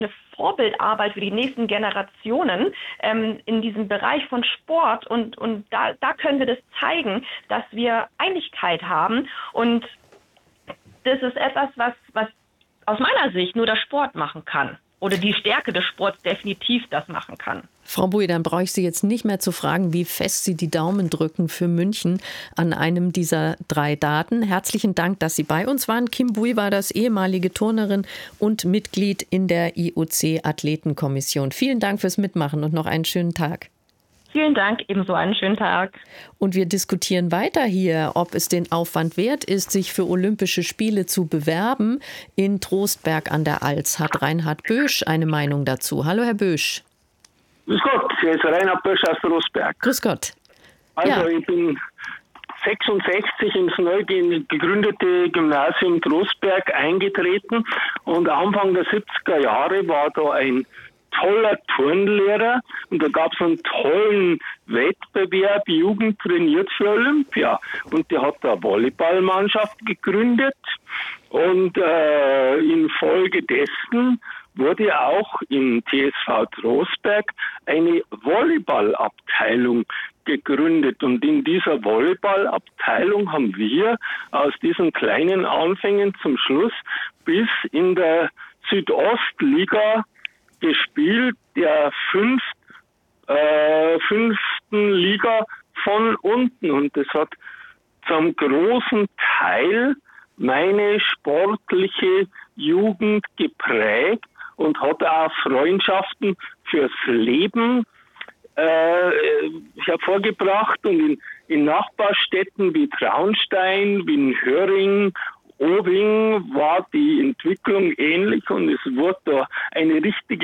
eine Vorbildarbeit für die nächsten Generationen in diesem Bereich von Sport und da können wir das zeigen, dass wir Einigkeit haben und das ist etwas, was aus meiner Sicht nur der Sport machen kann oder die Stärke des Sports definitiv das machen kann. Frau Bui, dann brauche ich Sie jetzt nicht mehr zu fragen, wie fest Sie die Daumen drücken für München an einem dieser 3 Daten. Herzlichen Dank, dass Sie bei uns waren. Kim Bui war das, ehemalige Turnerin und Mitglied in der IOC-Athletenkommission. Vielen Dank fürs Mitmachen und noch einen schönen Tag. Vielen Dank, ebenso einen schönen Tag. Und wir diskutieren weiter hier, ob es den Aufwand wert ist, sich für Olympische Spiele zu bewerben. In Trostberg an der Alz hat Reinhard Bösch eine Meinung dazu. Hallo, Herr Bösch. Grüß Gott, hier ist Reinhard Bösch aus Trostberg. Grüß Gott. Also ich bin 66 ins neu gegründete Gymnasium Trostberg eingetreten und Anfang der 70er Jahre war da ein toller Turnlehrer und da gab es einen tollen Wettbewerb, Jugend trainiert für Olympia und der hat da eine Volleyballmannschaft gegründet und infolgedessen wurde auch im TSV Trostberg eine Volleyballabteilung gegründet und in dieser Volleyballabteilung haben wir aus diesen kleinen Anfängen zum Schluss bis in der Südostliga gespielt, der fünften Liga von unten. Und das hat zum großen Teil meine sportliche Jugend geprägt und hat auch Freundschaften fürs Leben hervorgebracht. Und in Nachbarstädten wie Traunstein, wie Höring, Owing war die Entwicklung ähnlich und es wurde da eine richtige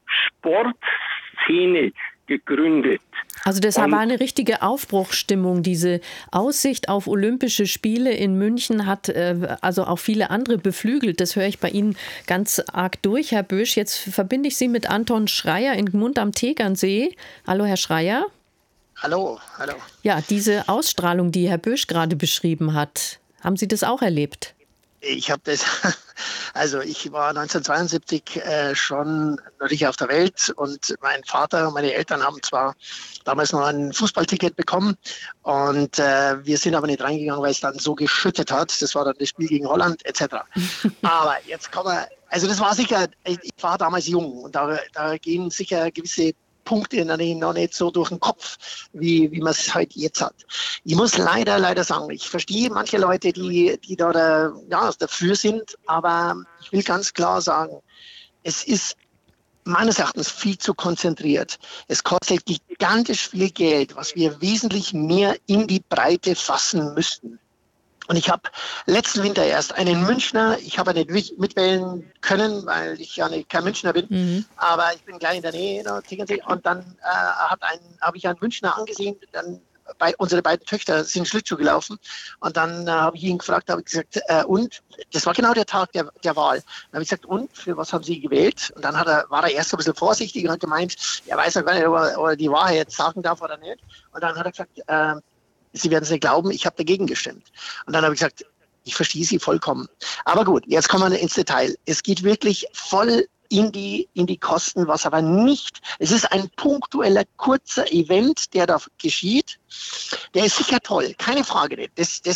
Sportszene gegründet. Also das war eine richtige Aufbruchsstimmung. Diese Aussicht auf Olympische Spiele in München hat also auch viele andere beflügelt. Das höre ich bei Ihnen ganz arg durch, Herr Bösch. Jetzt verbinde ich Sie mit Anton Schreier in Gmund am Tegernsee. Hallo, Herr Schreier. Hallo, hallo. Ja, diese Ausstrahlung, die Herr Bösch gerade beschrieben hat, haben Sie das auch erlebt? Ich habe das, also ich war 1972 schon natürlich auf der Welt und mein Vater und meine Eltern haben zwar damals noch ein Fußballticket bekommen und wir sind aber nicht reingegangen, weil es dann so geschüttet hat. Das war dann das Spiel gegen Holland etc. Aber jetzt kommen wir, also das war sicher, ich war damals jung und da gehen sicher gewisse Punkte noch nicht so durch den Kopf, wie man es halt jetzt hat. Ich muss leider sagen, ich verstehe manche Leute, die da dafür sind, aber ich will ganz klar sagen, es ist meines Erachtens viel zu konzentriert. Es kostet gigantisch viel Geld, was wir wesentlich mehr in die Breite fassen müssten. Und ich habe letzten Winter erst einen Münchner, ich habe nicht mitwählen können, weil ich ja kein Münchner bin, aber ich bin gleich in der Nähe, und dann habe ich einen Münchner angesehen, unsere beiden Töchter sind Schlittschuh gelaufen und dann habe ich ihn gefragt, habe ich gesagt, und? Das war genau der Tag der Wahl. Dann habe ich gesagt, und? Für was haben Sie gewählt? Und dann war er erst so ein bisschen vorsichtig und hat gemeint, er weiß ja gar nicht, ob er die Wahrheit jetzt sagen darf oder nicht. Und dann hat er gesagt, Sie werden es nicht glauben, ich habe dagegen gestimmt. Und dann habe ich gesagt, ich verstehe Sie vollkommen. Aber gut, jetzt kommen wir ins Detail. Es geht wirklich voll in die Kosten, was aber nicht, es ist ein punktueller, kurzer Event, der da geschieht. Der ist sicher toll, keine Frage nicht.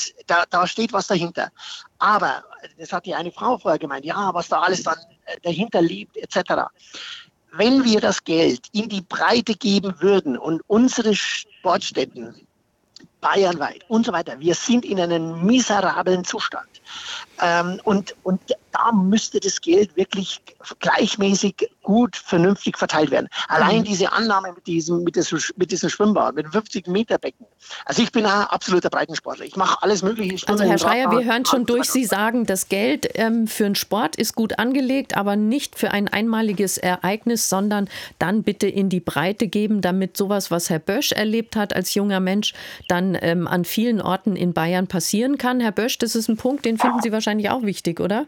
Da steht was dahinter. Aber, das hat ja eine Frau vorher gemeint, ja, was da alles dann dahinter liegt, etc. Wenn wir das Geld in die Breite geben würden und unsere Sportstätten bayernweit und so weiter. Wir sind in einem miserablen Zustand. Und da müsste das Geld wirklich gleichmäßig gut, vernünftig verteilt werden. Allein diese Annahme mit diesem Schwimmbad, mit dem 50-Meter-Becken. Also ich bin ein absoluter Breitensportler. Ich mache alles Mögliche. Also Herr Schreier, wir hören schon durch. Sie sagen, das Geld für den Sport ist gut angelegt, aber nicht für ein einmaliges Ereignis, sondern dann bitte in die Breite geben, damit sowas, was Herr Bösch erlebt hat als junger Mensch, dann an vielen Orten in Bayern passieren kann. Herr Bösch, das ist ein Punkt, den finden Sie wahrscheinlich auch wichtig, oder?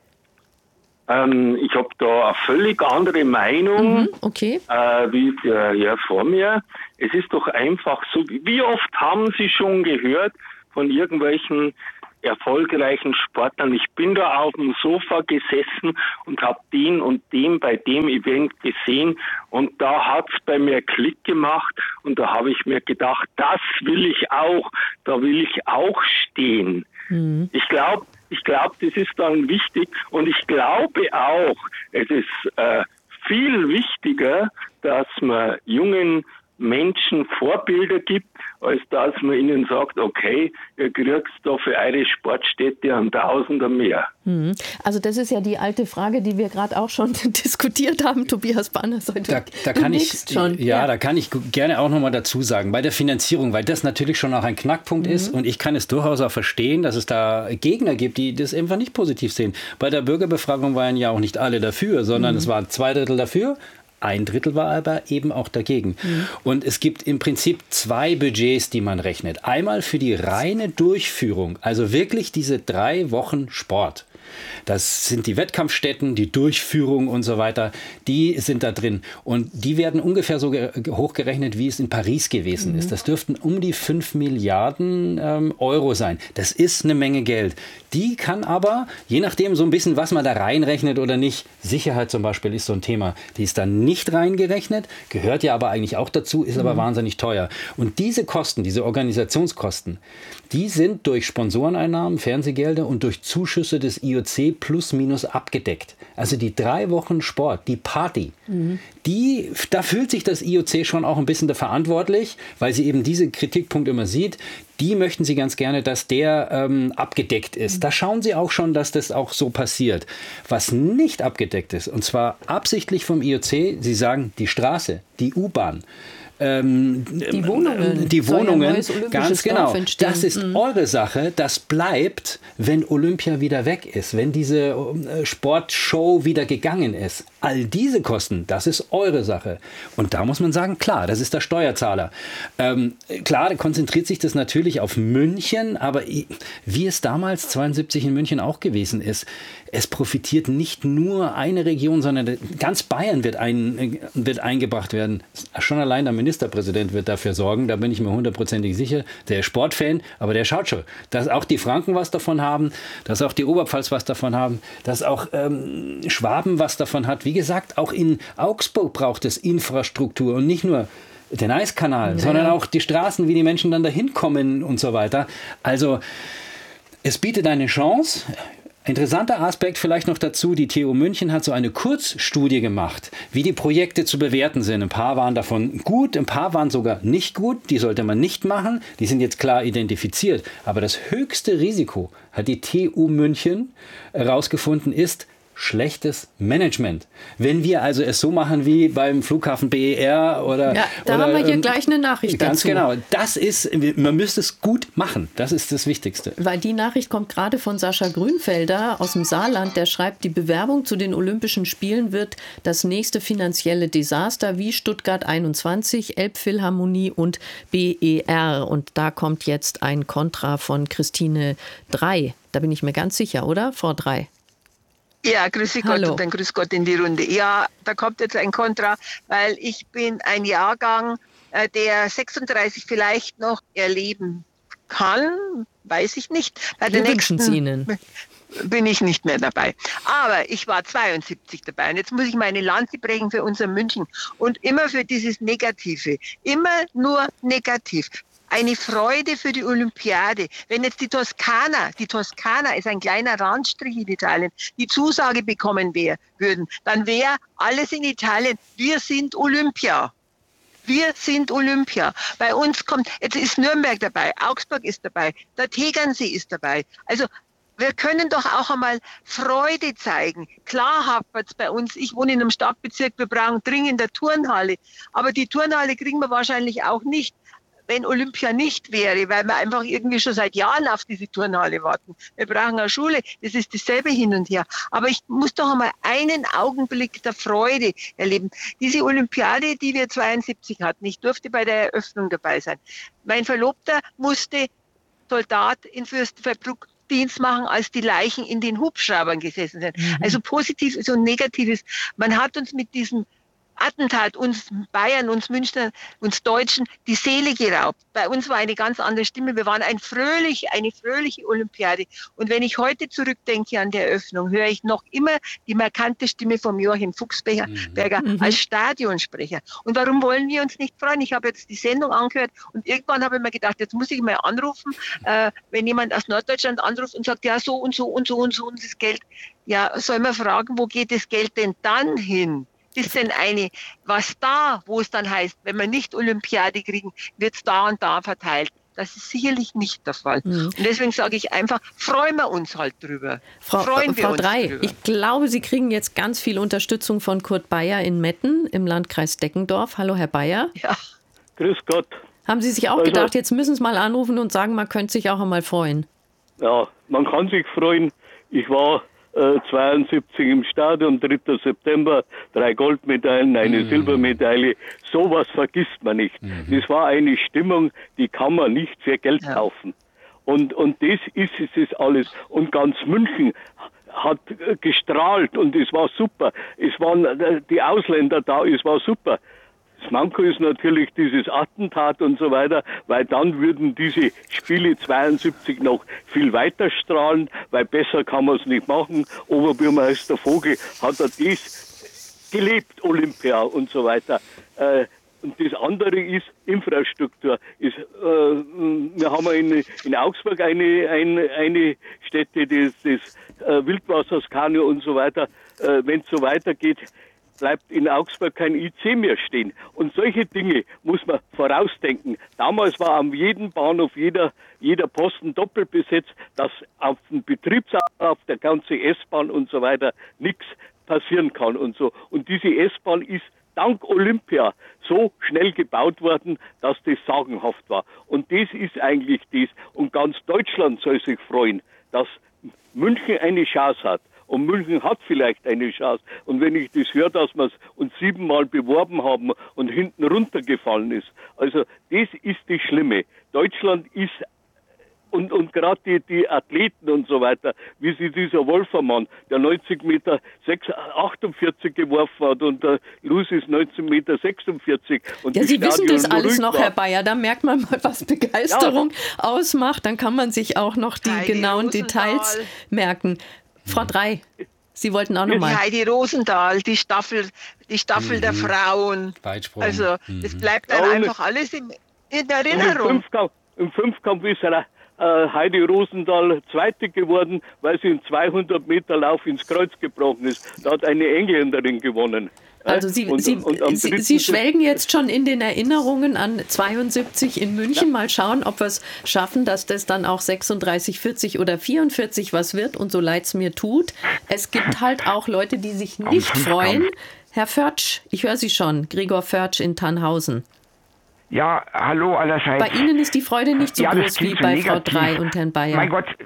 Ich habe da eine völlig andere Meinung, okay. Wie der Herr vor mir. Es ist doch einfach so, wie oft haben Sie schon gehört von irgendwelchen erfolgreichen Sportlern. Ich bin da auf dem Sofa gesessen und habe den und den bei dem Event gesehen und da hat es bei mir Klick gemacht und da habe ich mir gedacht, das will ich auch, da will ich auch stehen. Mhm. Ich glaube, das ist dann wichtig und ich glaube auch, es ist viel wichtiger, dass man jungen Menschen Vorbilder gibt, als dass man ihnen sagt, okay, ihr kriegt da für eure Sportstätte einen Tausender mehr. Also das ist ja die alte Frage, die wir gerade auch schon diskutiert haben, Tobias Banners. Da kann ich gerne auch nochmal dazu sagen, bei der Finanzierung, weil das natürlich schon auch ein Knackpunkt ist und ich kann es durchaus auch verstehen, dass es da Gegner gibt, die das einfach nicht positiv sehen. Bei der Bürgerbefragung waren ja auch nicht alle dafür, sondern es waren 2/3 dafür. 1/3 war aber eben auch dagegen. Und es gibt im Prinzip 2 Budgets, die man rechnet. Einmal für die reine Durchführung, also wirklich diese 3 Wochen Sport. Das sind die Wettkampfstätten, die Durchführung und so weiter, die sind da drin. Und die werden ungefähr so hochgerechnet, wie es in Paris gewesen ist. Das dürften um die 5 Milliarden Euro sein. Das ist eine Menge Geld. Die kann aber, je nachdem so ein bisschen, was man da reinrechnet oder nicht, Sicherheit zum Beispiel ist so ein Thema, die ist da nicht reingerechnet, gehört ja aber eigentlich auch dazu, ist aber wahnsinnig teuer. Und diese Kosten, diese Organisationskosten, die sind durch Sponsoreneinnahmen, Fernsehgelder und durch Zuschüsse des IOC plus minus abgedeckt. Also die 3 Wochen Sport, die Party, da fühlt sich das IOC schon auch ein bisschen da verantwortlich, weil sie eben diese Kritikpunkte immer sieht. Die möchten sie ganz gerne, dass der abgedeckt ist. Da schauen sie auch schon, dass das auch so passiert. Was nicht abgedeckt ist, und zwar absichtlich vom IOC, sie sagen, die Straße, die U-Bahn, die Wohnungen, ganz genau. Das ist eure Sache. Das bleibt, wenn Olympia wieder weg ist, wenn diese Sportshow wieder gegangen ist. All diese Kosten, das ist eure Sache. Und da muss man sagen, klar, das ist der Steuerzahler. Klar, da konzentriert sich das natürlich auf München, aber wie es damals 72 in München auch gewesen ist, es profitiert nicht nur eine Region, sondern ganz Bayern wird eingebracht werden. Schon allein der Ministerpräsident wird dafür sorgen, da bin ich mir 100%ig sicher. Der ist Sportfan, aber der schaut schon, dass auch die Franken was davon haben, dass auch die Oberpfalz was davon haben, dass auch Schwaben was davon hat. Wie gesagt, auch in Augsburg braucht es Infrastruktur und nicht nur den Eiskanal, sondern auch die Straßen, wie die Menschen dann dahin kommen und so weiter. Also es bietet eine Chance. Interessanter Aspekt vielleicht noch dazu, die TU München hat so eine Kurzstudie gemacht, wie die Projekte zu bewerten sind. Ein paar waren davon gut, ein paar waren sogar nicht gut, die sollte man nicht machen, die sind jetzt klar identifiziert. Aber das höchste Risiko, hat die TU München herausgefunden, ist schlechtes Management. Wenn wir also es so machen wie beim Flughafen BER oder... Ja, da haben wir hier gleich eine Nachricht ganz dazu. Ganz genau. Das ist, man müsste es gut machen. Das ist das Wichtigste. Weil die Nachricht kommt gerade von Sascha Grünfelder aus dem Saarland. Der schreibt, die Bewerbung zu den Olympischen Spielen wird das nächste finanzielle Desaster wie Stuttgart 21, Elbphilharmonie und BER. Und da kommt jetzt ein Kontra von Christine 3. Da bin ich mir ganz sicher, oder? Frau 3. Ja, grüße Gott. Hallo. Und dann grüß Gott in die Runde. Ja, da kommt jetzt ein Kontra, weil ich bin ein Jahrgang, der 36 vielleicht noch erleben kann, weiß ich nicht. Bei Wir wünschen es Ihnen. Bin ich nicht mehr dabei. Aber ich war 72 dabei. Und jetzt muss ich meine Lanze brechen für unser München. Und immer für dieses Negative. Immer nur negativ. Eine Freude für die Olympiade. Wenn jetzt die Toskana ist ein kleiner Randstrich in Italien, die Zusage bekommen würden, dann wäre alles in Italien, wir sind Olympia. Wir sind Olympia. Bei uns jetzt ist Nürnberg dabei, Augsburg ist dabei, der Tegernsee ist dabei. Also wir können doch auch einmal Freude zeigen. Klar hapert es bei uns. Ich wohne in einem Stadtbezirk, wir brauchen dringend eine Turnhalle. Aber die Turnhalle kriegen wir wahrscheinlich auch nicht, wenn Olympia nicht wäre, weil wir einfach irgendwie schon seit Jahren auf diese Turnhalle warten. Wir brauchen eine Schule, das ist dasselbe hin und her. Aber ich muss doch einmal einen Augenblick der Freude erleben. Diese Olympiade, die wir 72 hatten, ich durfte bei der Eröffnung dabei sein. Mein Verlobter musste Soldat in Fürstenfeldbruck Dienst machen, als die Leichen in den Hubschraubern gesessen sind. Also Positives und Negatives. Man hat uns mit diesem Attentat uns Bayern, uns Münchner, uns Deutschen die Seele geraubt. Bei uns war eine ganz andere Stimme. Wir waren eine fröhliche Olympiade. Und wenn ich heute zurückdenke an die Eröffnung, höre ich noch immer die markante Stimme von Joachim Fuchsberger als Stadionsprecher. Und warum wollen wir uns nicht freuen? Ich habe jetzt die Sendung angehört und irgendwann habe ich mir gedacht, jetzt muss ich mal anrufen, wenn jemand aus Norddeutschland anruft und sagt, ja, so und so und so und so und das Geld. Ja, soll man fragen, wo geht das Geld denn dann hin? Ist denn wo es dann heißt, wenn wir nicht Olympiade kriegen, wird es da und da verteilt? Das ist sicherlich nicht der Fall. Und deswegen sage ich einfach, freuen wir uns halt drüber. Frau Drey, ich glaube, Sie kriegen jetzt ganz viel Unterstützung von Kurt Bayer in Metten im Landkreis Deckendorf. Hallo, Herr Bayer. Ja. Grüß Gott. Haben Sie sich auch gedacht, jetzt müssen Sie mal anrufen und sagen, man könnte sich auch einmal freuen? Ja, man kann sich freuen. Ich war 72 im Stadion, 3. September, 3 Goldmedaillen, eine Silbermedaille. Sowas vergisst man nicht. Das war eine Stimmung, die kann man nicht für Geld kaufen. Und das ist alles. Und ganz München hat gestrahlt und es war super. Es waren die Ausländer da, es war super. Das Manko ist natürlich dieses Attentat und so weiter, weil dann würden diese Spiele 72 noch viel weiter strahlen, weil besser kann man es nicht machen. Oberbürgermeister Vogel hat das gelebt, Olympia und so weiter. Und das andere ist Infrastruktur. Wir haben in Augsburg eine Stätte, das Wildwasserskanu und so weiter. Wenn es so weitergeht, bleibt in Augsburg kein IC mehr stehen. Und solche Dinge muss man vorausdenken. Damals war an jedem Bahnhof jeder Posten doppelt besetzt, dass auf dem Betriebsablauf der ganze S-Bahn und so weiter nichts passieren kann und so. Und diese S-Bahn ist dank Olympia so schnell gebaut worden, dass das sagenhaft war. Und das ist eigentlich das. Und ganz Deutschland soll sich freuen, dass München eine Chance hat. Und München hat vielleicht eine Chance. Und wenn ich das höre, dass wir es uns 7-mal beworben haben und hinten runtergefallen ist. Also das ist das Schlimme. Deutschland ist, und gerade die Athleten und so weiter, wie sie dieser Wolfermann, der 90 Meter 48 geworfen hat und der Lucis 19 Meter 46. Und ja, Sie wissen das alles noch, Herr Bayer. Da merkt man mal, was Begeisterung ausmacht. Dann kann man sich auch noch die genauen Details merken. Frau Drey, Sie wollten auch noch mal. Heidi Rosendahl, die Staffel der Frauen. Weitsprung. Also das bleibt dann einfach alles in Erinnerung. Im Fünfkampf ist Heidi Rosendahl Zweite geworden, weil sie in 200 Meter Lauf ins Kreuz gebrochen ist. Da hat eine Engländerin gewonnen. Also Sie schwelgen jetzt schon in den Erinnerungen an 72 in München. Mal schauen, ob wir es schaffen, dass das dann auch 36, 40 oder 44 was wird. Und so leid es mir tut. Es gibt halt auch Leute, die sich nicht freuen. Herr Förtsch, ich höre Sie schon. Gregor Förtsch in Tannhausen. Ja, hallo allerseits. Bei Ihnen ist die Freude nicht so groß wie bei Frau Drey und Herrn Bayer. Mein Gott,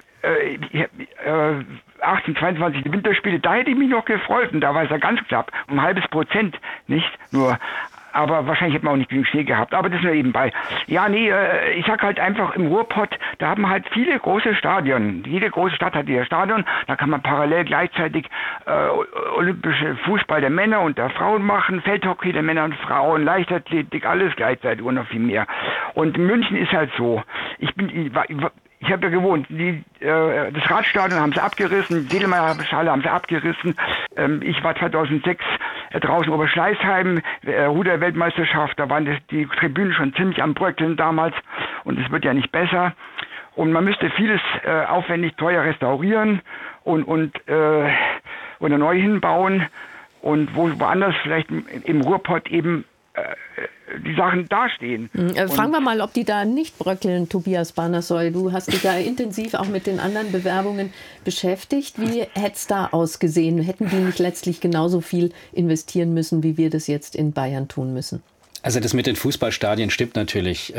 18, 22 Winterspiele, da hätte ich mich noch gefreut und da war es ja ganz knapp, um 0,5%, nicht nur, aber wahrscheinlich hätte man auch nicht genug Schnee gehabt, aber das nur nebenbei. Ja, nee, ich sag halt einfach im Ruhrpott, da haben halt viele große Stadien, jede große Stadt hat ihr Stadion, da kann man parallel gleichzeitig olympische Fußball der Männer und der Frauen machen, Feldhockey der Männer und Frauen, Leichtathletik, alles gleichzeitig und noch viel mehr. Und München ist halt so, ich habe ja gewohnt, das Radstadion haben sie abgerissen, die Sedelmeier-Halle haben sie abgerissen. Ich war 2006 draußen Oberschleißheim, Ruder-Weltmeisterschaft, da waren die Tribünen schon ziemlich am Bröckeln damals und es wird ja nicht besser. Und man müsste vieles aufwendig teuer restaurieren und neu hinbauen und woanders vielleicht im Ruhrpott eben die Sachen dastehen. Fragen wir mal, ob die da nicht bröckeln, Tobias Bannersoll. Du hast dich da intensiv auch mit den anderen Bewerbungen beschäftigt. Wie hätte es da ausgesehen? Hätten die nicht letztlich genauso viel investieren müssen, wie wir das jetzt in Bayern tun müssen? Also das mit den Fußballstadien stimmt natürlich.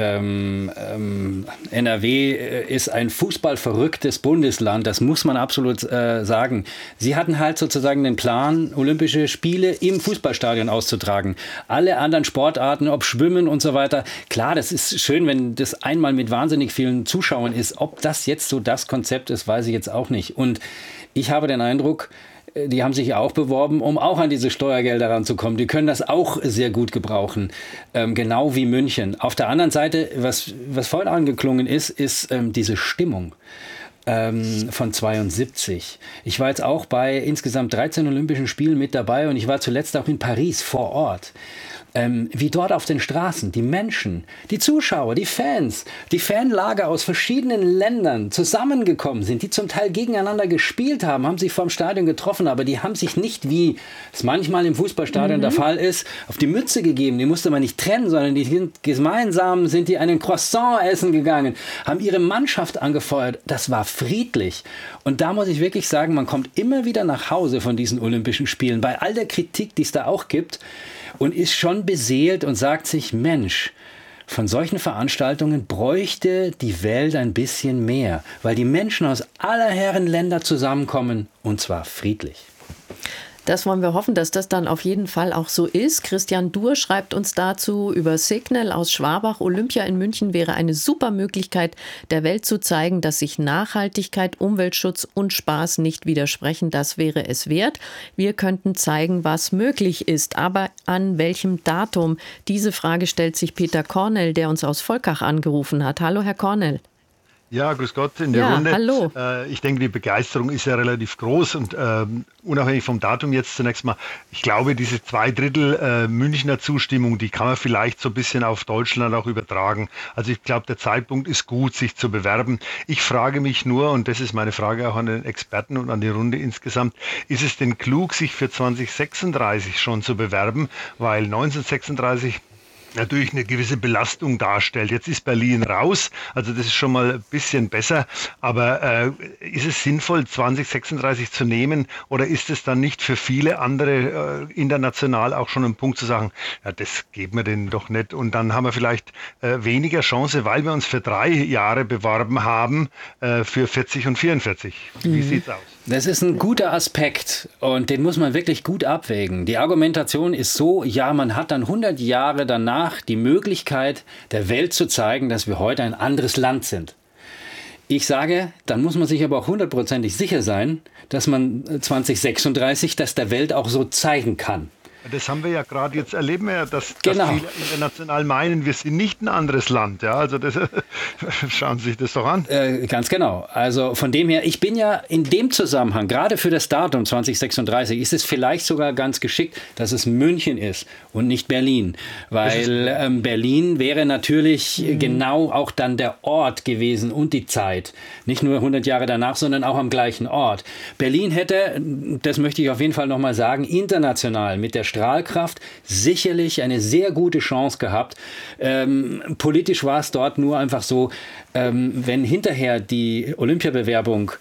NRW ist ein fußballverrücktes Bundesland, das muss man absolut sagen. Sie hatten halt sozusagen den Plan, Olympische Spiele im Fußballstadion auszutragen. Alle anderen Sportarten, ob Schwimmen und so weiter, klar, das ist schön, wenn das einmal mit wahnsinnig vielen Zuschauern ist. Ob das jetzt so das Konzept ist, weiß ich jetzt auch nicht. Und ich habe den Eindruck, die haben sich auch beworben, um auch an diese Steuergelder ranzukommen. Die können das auch sehr gut gebrauchen, genau wie München. Auf der anderen Seite, was vorhin angeklungen ist diese Stimmung von 72. Ich war jetzt auch bei insgesamt 13 Olympischen Spielen mit dabei und ich war zuletzt auch in Paris vor Ort. Wie dort auf den Straßen die Menschen, die Zuschauer, die Fans, die Fanlager aus verschiedenen Ländern zusammengekommen sind, die zum Teil gegeneinander gespielt haben sich vor dem Stadion getroffen, aber die haben sich nicht, wie es manchmal im Fußballstadion der Fall ist, auf die Mütze gegeben. Die musste man nicht trennen, sondern gemeinsam sind die einen Croissant essen gegangen, haben ihre Mannschaft angefeuert. Das war friedlich. Und da muss ich wirklich sagen, man kommt immer wieder nach Hause von diesen Olympischen Spielen, bei all der Kritik, die es da auch gibt, und ist schon beseelt und sagt sich, Mensch, von solchen Veranstaltungen bräuchte die Welt ein bisschen mehr, weil die Menschen aus aller Herren Länder zusammenkommen, und zwar friedlich. Das wollen wir hoffen, dass das dann auf jeden Fall auch so ist. Christian Duhr schreibt uns dazu über Signal aus Schwabach. Olympia in München wäre eine super Möglichkeit, der Welt zu zeigen, dass sich Nachhaltigkeit, Umweltschutz und Spaß nicht widersprechen. Das wäre es wert. Wir könnten zeigen, was möglich ist. Aber an welchem Datum? Diese Frage stellt sich Peter Kornel, der uns aus Volkach angerufen hat. Hallo, Herr Kornel. Ja, grüß Gott in der Runde. Hallo. Ich denke, die Begeisterung ist ja relativ groß und unabhängig vom Datum jetzt zunächst mal, ich glaube, diese 2/3 Münchner Zustimmung, die kann man vielleicht so ein bisschen auf Deutschland auch übertragen. Also ich glaube, der Zeitpunkt ist gut, sich zu bewerben. Ich frage mich nur, und das ist meine Frage auch an den Experten und an die Runde insgesamt, ist es denn klug, sich für 2036 schon zu bewerben, weil 1936 natürlich eine gewisse Belastung darstellt. Jetzt ist Berlin raus, also das ist schon mal ein bisschen besser, aber ist es sinnvoll, 2036 zu nehmen oder ist es dann nicht für viele andere international auch schon ein Punkt zu sagen, ja, das geben wir denen doch nicht und dann haben wir vielleicht weniger Chance, weil wir uns für 3 Jahre beworben haben, für 40 und 44. Wie sieht's aus? Das ist ein guter Aspekt und den muss man wirklich gut abwägen. Die Argumentation ist so, ja, man hat dann 100 Jahre danach die Möglichkeit, der Welt zu zeigen, dass wir heute ein anderes Land sind. Ich sage, dann muss man sich aber auch 100%ig sicher sein, dass man 2036 das der Welt auch so zeigen kann. Das haben wir ja gerade jetzt, erleben wir ja, dass genau. Viele international meinen, wir sind nicht ein anderes Land. Ja, also das, schauen Sie sich das doch an. Ganz genau. Also von dem her, ich bin ja in dem Zusammenhang, gerade für das Datum 2036, ist es vielleicht sogar ganz geschickt, dass es München ist und nicht Berlin. Weil Berlin wäre natürlich genau auch dann der Ort gewesen und die Zeit. Nicht nur 100 Jahre danach, sondern auch am gleichen Ort. Berlin hätte, das möchte ich auf jeden Fall nochmal sagen, international mit der Strahlkraft sicherlich eine sehr gute Chance gehabt. Politisch war es dort nur einfach so, wenn hinterher die Olympiabewerbung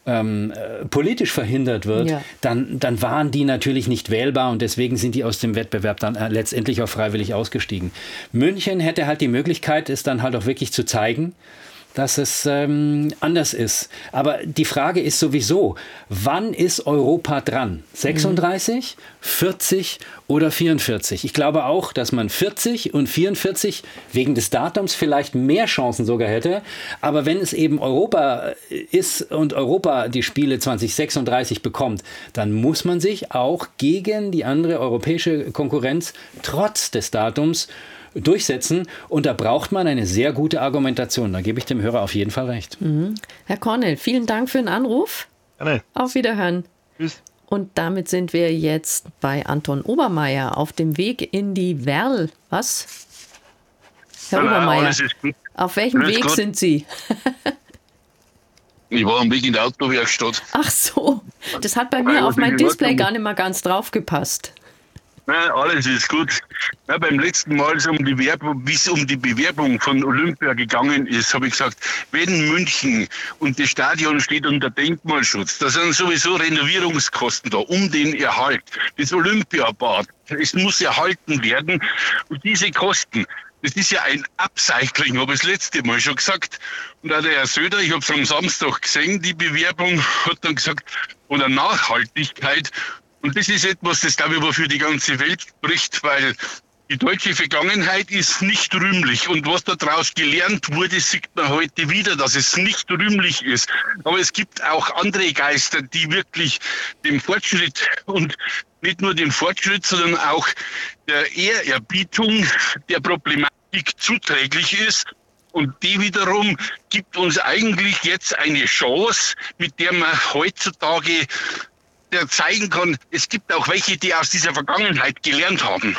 politisch verhindert wird, dann waren die natürlich nicht wählbar und deswegen sind die aus dem Wettbewerb dann letztendlich auch freiwillig ausgestiegen. München hätte halt die Möglichkeit, es dann halt auch wirklich zu zeigen, dass es anders ist. Aber die Frage ist sowieso, wann ist Europa dran? 36, 40 oder 44? Ich glaube auch, dass man 40 und 44 wegen des Datums vielleicht mehr Chancen sogar hätte. Aber wenn es eben Europa ist und Europa die Spiele 2036 bekommt, dann muss man sich auch gegen die andere europäische Konkurrenz trotz des Datums durchsetzen und da braucht man eine sehr gute Argumentation. Da gebe ich dem Hörer auf jeden Fall recht. Herr Kornel, vielen Dank für den Anruf. Gerne. Auf Wiederhören. Tschüss. Und damit sind wir jetzt bei Anton Obermeier auf dem Weg in die Werl. Was? Herr Obermeier, alles ist gut. Auf welchem Weg sind Sie? Ich war am Weg in der Autowerkstatt. Ach so, das hat bei mir auf mein Display gar nicht mehr ganz drauf gepasst. Nein, alles ist gut. Ja, beim letzten Mal, wie es um die Bewerbung von Olympia gegangen ist, habe ich gesagt, wenn München und das Stadion steht unter Denkmalschutz, da sind sowieso Renovierungskosten da, um den Erhalt. Das Olympiabad, es muss erhalten werden. Und diese Kosten, das ist ja ein Upcycling, habe ich das letzte Mal schon gesagt. Und auch der Herr Söder, ich habe es am Samstag gesehen, die Bewerbung, hat dann gesagt, oder Nachhaltigkeit. Und das ist etwas, das, glaube ich, aber für die ganze Welt spricht, weil Die deutsche Vergangenheit ist nicht rühmlich und was daraus gelernt wurde, sieht man heute wieder, dass es nicht rühmlich ist. Aber es gibt auch andere Geister, die wirklich dem Fortschritt und nicht nur dem Fortschritt, sondern auch der Ehrerbietung der Problematik zuträglich ist. Und die wiederum gibt uns eigentlich jetzt eine Chance, mit der man heutzutage zeigen kann, es gibt auch welche, die aus dieser Vergangenheit gelernt haben.